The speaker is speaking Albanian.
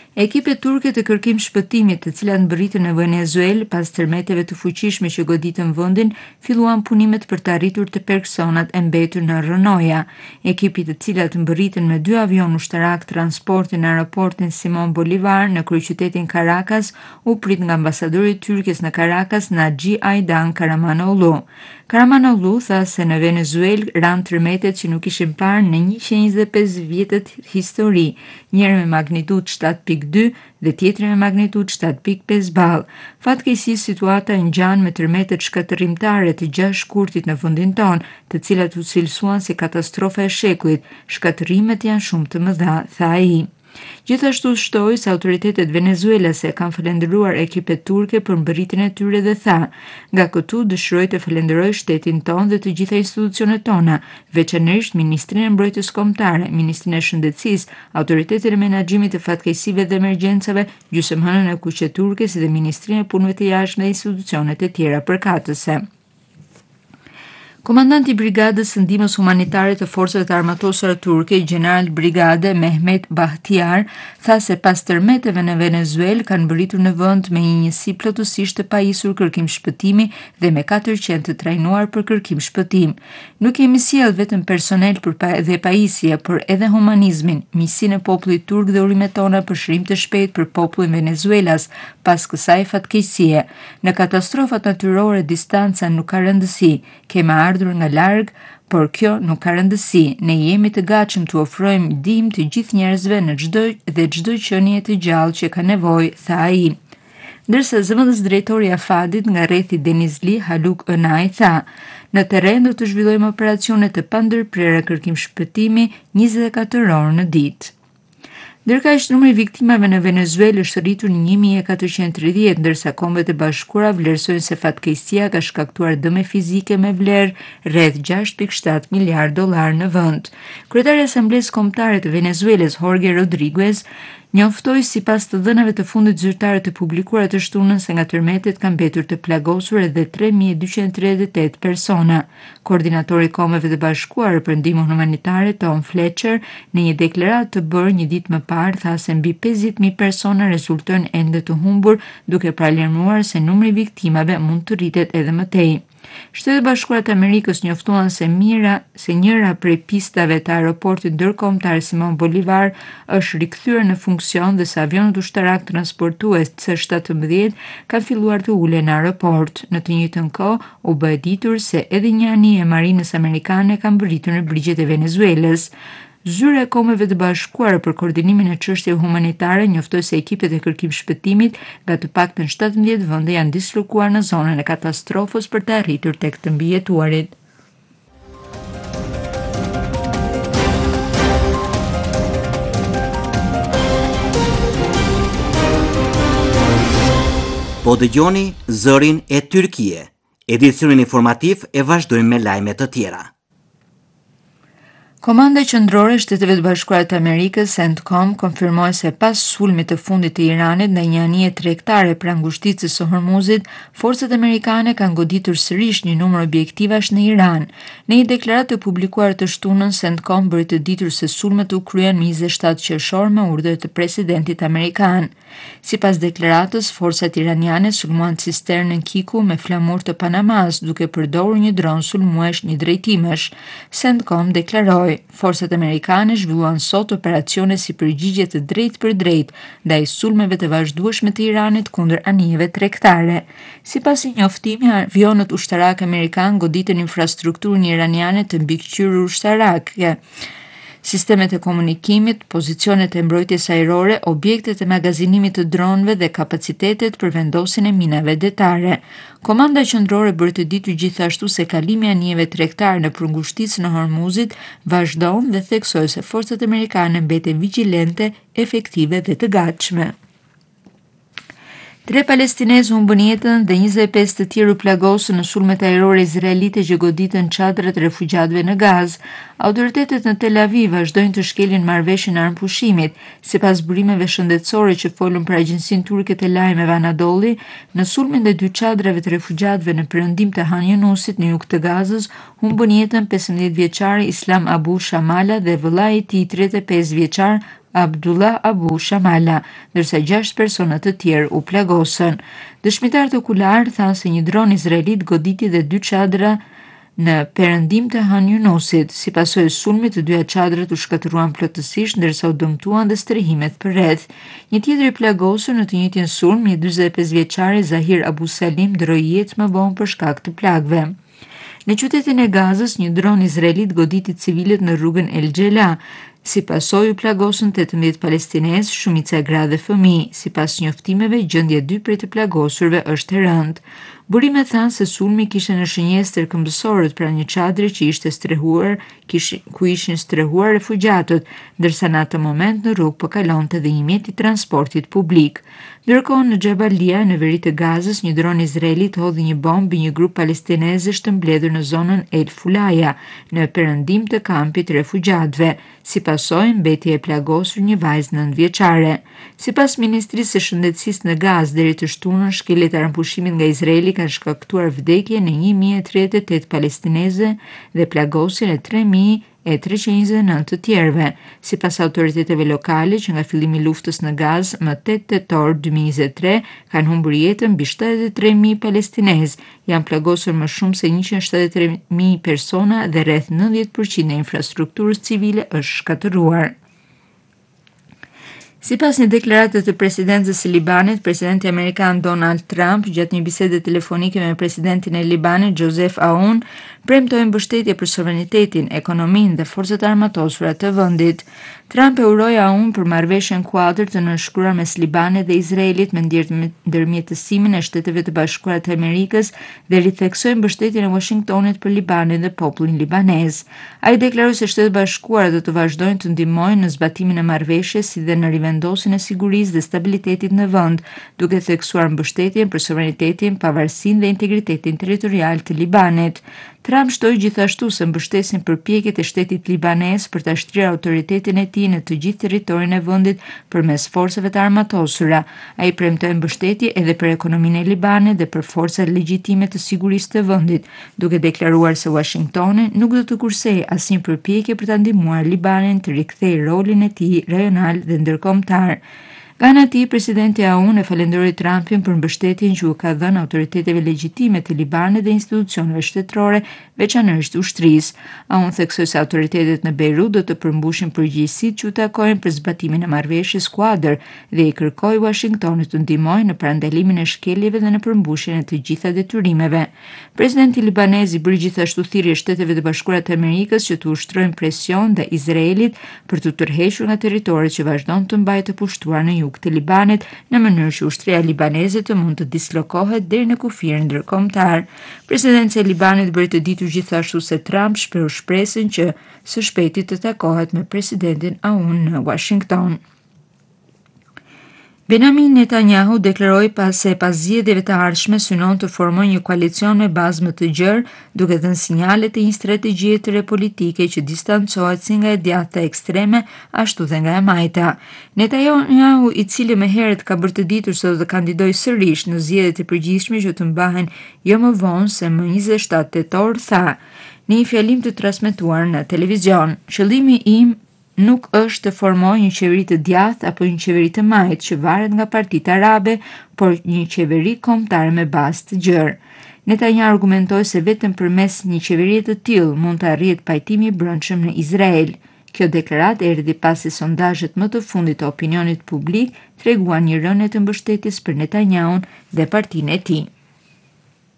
Ekipet turke të kërkim shpëtimit, të cilat mbërritën në Venezuelë pas tërmeteve të fuqishme që goditën vendin, filluan punimet për të arritur të personat e mbetur në rrënoja. Ekipit të cilat mbërritën me 2 avion ushtarak transporti në aeroportin Simon Bolivar në kryeqytetin Caracas u prit nga ambasadori i Turqisë në Caracas, Naci Aydan Karamanoglu. Karamanoglu tha se në Venezuelë ranë tërmetet që nuk ishin parë në 125 vjetët histori, njëri me magnitudë 7.2 dhe tjetri me magnitudë 7.5 ball. Fatkeqësisht situata e ngjan me tërmetet shkatërrimtare të 6 shkurtit në vendin tonë, të cilat u cilësuan si katastrofa e shekullit. Shkatërrimet janë shumë të mëdha, tha ai. Gjithashtu shtoi se autoritetet venezuelase kanë falendëruar ekipet turke për mbërritjen e tyre dhe tha: "Nga këtu dëshiroj të falenderoj shtetin tonë dhe të gjitha institucionet tona, veçanërisht Ministrinë e Mbrojtjes Kombëtare, Ministrinë e Shëndetësisë, autoritetet e menaxhimit të fatkeqësive dhe emergjencave, gjysmëhënën e kuqe turke si dhe Ministrinë e Punëve të Jashtme dhe institucionet e tjera përkatëse." Komandanti i Brigadës së Ndihmës Humanitare të Forcave të Armatosura turke, General Brigade Mehmet Bahtiar, tha se pas tërmeteve në Venezuelë kanë mbërritur në vend me një njësi plotësisht të pajisur kërkim shpëtimi dhe me 400 të trajnuar për kërkim shpëtim. Nuk kemi sjell vetëm personel dhe pajisje, por edhe humanizmin, miqësinë e popullit turk dhe urimet tona për shërim të shpejtë për popullin Venezuelas pas kësaj fatkeqësie. Në katastrofat natyrore distanca nuk ka rëndësi. Kemi ardhur nga larg, por kjo nuk ka rëndësi. Ne jemi të gatshëm të ofrojmë ndihmë të gjithë njerëzve në çdo qenie të gjallë që ka nevojë, tha ai. Ndërsa zëvendës drejtori i Afadit nga rrethi Denizli, Haluk Önay, tha: "Në terren do të zhvillojmë operacione të pandërprerë kërkim shpëtimi 24 orë në ditë." Ndërkaq numri i viktimave në Venezuelë është rritur në 1430, ndërsa Kombet e Bashkuara vlerësojnë se fatkeqësia ka shkaktuar dëme fizike me vlerë rreth 6.7 miliard dollar në vend. Kryetari i Asamblesë Kombëtare të Venezuelës, Jorge Rodriguez, njoftoi sipas të dhënave të fundit zyrtare të publikuara të shtunën se nga tërmetet kanë mbetur të plagosur edhe 3238 persona. Koordinatori i Kombeve të Bashkuara për ndihmën humanitare, Tom Fletcher, në një deklaratë të bërë një ditë më parë, tha se mbi 50.000 persona rezultojnë ende të humbur, duke paralajmëruar se numri i viktimave mund të rritet edhe më tej. Shtetet Bashkuara të Amerikës njoftuan se njëra prej pistave të aeroportit ndërkombëtar Simon Bolivar është rikthyer në funksion dhe se avionët ushtarak transportues C-17 kanë filluar të ulen në aeroport. Në të njëjtën kohë, u bë e ditur se edhe një anije e marinës amerikane ka mbërritur në brigjet e Venezuelës. Zyra e Kombeve të Bashkuara për koordinimin e çështjeve humanitare njoftoi se ekipet e kërkim shpëtimit nga të paktën 17 vende janë dislokuar në zonën e katastrofës për të arritur tek të mbijetuarit. Po dëgjoni Zërin e Tyrkie. Edicionin informativ e vazhdojmë me lajme të tjera. Komanda qendrore e Shteteve të Bashkuara të Amerikës, CENTCOM, konfirmoi se pas sulmit të fundit të Iranit ndaj një anije tregtare pranë ngushticës së Hormuzit, forcat amerikane kanë goditur sërish një numër objektivash në Iran. Në një deklaratë të publikuar të shtunën, CENTCOM bëri të ditur se sulmet u kryen në 27 qershor me urdhër të presidentit amerikan. Sipas deklaratës, forcat iraniane sulmuan cisternën Kiku me flamur të Panamas, duke përdorur një dron sulmues një drejtimesh. CENTCOM deklaroi: "Forcat amerikane zhvilluan sot operacione si përgjigje të drejtë për drejtë ndaj sulmeve të vazhdueshme të Iranit kundër anijeve tregtare." Sipas një njoftimi, avionët ushtarak amerikan goditën infrastrukturën iraniane të mbikëqyrur ushtarake, sistemet e komunikimit, pozicionet e mbrojtjes ajrore, objektet e magazinimit të dronëve dhe kapacitetet për vendosjen e minave detare. Komanda qendrore bëri të ditur gjithashtu se kalimi i anijeve tregtare në ngushticën e Hormuzit vazhdon dhe theksoi se forcat amerikane mbeten vigjilente, efektive dhe të gatshme. 3 palestinezë humbën jetën dhe 25 të tjerë u plagosën në sulmet ajrore izraelite që goditën çadrat e refugjatëve në Gazë. Autoritetet në Tel Aviv vazhdojnë të shkelin marrëveshjen e armpushimit. Sipas burimeve shëndetësore që folën për agjencinë turke të lajmeve Anadolu, në sulmin e 2 çadrave të refugjatëve në perëndim të Han Yunusit në jug të Gazës, humbën jetën 15 vjeçari Islam Abu Shamala dhe vëllai i tij 35 vjeçar Abdullah Abu Shamala, ndërsa 6 persona të tjerë u plagosën. Dëshmitarët okular thanë se një dron izraelit goditi dhe 2 çadra në perëndim të Han Yunusit. Si pasojë e sulmit, të dyja çadrat u shkatëruan plotësisht ndërsa u dëmtuan dhe strehimet përreth. Një tjetër i plagosur në të njëjtin sulm, një 45 vjeçari Zahir Abu Salim ndroi jetë më vonë për shkak të plagëve. Në qytetin e Gazës, një dron izraelit goditi civilët në rrugën El Gjela. Si pasojë u plagosën 18 palestinezë, shumica e gra dhe fëmijë. Sipas njoftimeve, gjendja e 2 prej të plagosurve është e rëndë. Burimet thanë se sulmi kishte në shënjesë tërkëmbësorët pra një çadër që ishte strehuar, ku ishin strehuar refugjatët, ndërsa në atë moment në rrugë po kalonte dhe një mjet i transportit publik. Ndërkohë në Xhabalia, në veri të Gazës, një dron izraelit hodhi një bombë mbi një grup palestinezësh të mbledhur në zonën El Fulaya, në perëndim të kampit refugjatëve. Si pasojë, mbeti e plagosur një vajzë 9 vjeçare. Sipas Ministrisë së Shëndetësisë në Gazë, deri të shtunën shkeljet e armpushimit nga Izraeli kanë shkaktuar vdekje në 1038 palestinezë dhe plagosjen e 3329 të tjerëve. Sipas autoriteteve lokale, që nga fillimi i luftës në Gazë më 8 tetor 2023 kanë humbur jetën mbi 73.000 palestinezë, janë plagosur më shumë se 173.000 persona dhe rreth 90% e infrastrukturës civile është shkatëruar. Sipas një deklarate të presidentës së Libanit, presidenti amerikan Donald Trump, gjatë një bisede telefonike me presidentin e Libanit Joseph Aoun, premtoi mbështetje për sovranitetin, ekonominë dhe forcat armatosura të vendit. Trump e uroi Aoun për marrëveshjen kuadër të nënshkruar mes Libanit dhe Izraelit me ndërmjetësimin e Shteteve të Bashkuara të Amerikës dhe ritheksoi mbështetjen e Washingtonit për Libanin dhe popullin libanez. Ai deklaroi se Shtetet e Bashkuara do të vazhdojnë të ndihmojnë në zbatimin e marrëveshjes si dhe në rivendosjen e sigurisë dhe stabilitetit në vend, duke theksuar mbështetjen për sovranitetin, pavarësinë dhe integritetin territorial të Libanit. Trump shtoi gjithashtu se mbështesin përpjekjet e shtetit libanez për ta shtrirë autoritetin e tij në të gjithë territorin e vendit përmes forcave të armatosura. Ai premtoi mbështetje edhe për ekonominë e Libanit dhe për forcat legjitime të sigurisë të vendit, duke deklaruar se Washingtoni nuk do të kursejë asnjë përpjekje për ta ndihmuar Libanin të rikthejë rolin e tij rajonal dhe ndërkombëtar. Nga ana e tij, presidenti Aoun e falenderoi Trumpin për mbështetjen që u ka dhënë autoriteteve legjitime të Libanit dhe institucioneve shtetërore, veçanërisht ushtrisë. Aoun theksoi se autoritetet në Beirut do të përmbushin përgjegjësitë që u takojnë për zbatimin e marrëveshjes kuadër dhe i kërkoi Washingtonit të ndihmojë në parandalimin e shkeljeve dhe në përmbushjen e të gjitha detyrimeve. Presidenti libanez i bëri gjithashtu thirrje Shteteve të Bashkuara të Amerikës që të ushtrojnë presion ndaj Izraelit për të tërhequr nga territoret që vazhdon të mbajë të pushtuar në jug të Libanit, në mënyrë që ushtria libaneze të mund të dislokohet deri në kufirin ndërkombëtar. Presidencia e Libanit bëri të ditur gjithashtu se Trump shprehu shpresën që së shpejti të takohet me presidentin Aoun në Washington. Benjamin Netanyahu deklaroi se pas zgjedhjeve të ardhshme synon të formojë një koalicion me bazë më të gjerë, duke dhënë sinjale të një strategjie të re politike që distancohet si nga e djathta ekstreme ashtu dhe nga e majta. Netanyahu, i cili më herët ka bërë të ditur se do të kandidojë sërish në zgjedhjet e përgjithshme që të mbahen jo më vonë se më 27 tetor, tha në një fjalim të transmetuar në televizion: "Qëllimi im nuk është të formoj një qeveri të djathtë apo një qeveri të majtë që varet nga partitë arabe, por një qeveri kombëtare me bazë të gjerë." Netanyahu argumentoi se vetëm përmes një qeverie të tillë mund të arrihet pajtimi i brendshëm në Izrael. Kjo deklaratë erdhi pasi sondazhet më të fundit të opinionit publik treguan një rënje të mbështetjes për Netanyahun dhe partinë e tij.